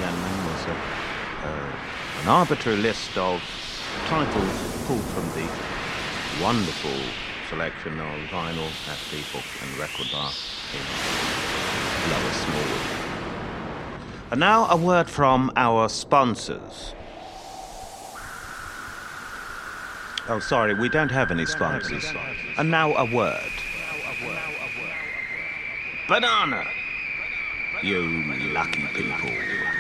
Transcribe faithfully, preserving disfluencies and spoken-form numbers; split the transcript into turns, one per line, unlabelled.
Sandman was a, uh, an arbitrary list of titles pulled from the wonderful selection of vinyl at the Book and Record Bar in Lower Smallwood. And now a word from our sponsors. Oh, sorry, we don't have any sponsors. And now a word. Banana! You lucky people.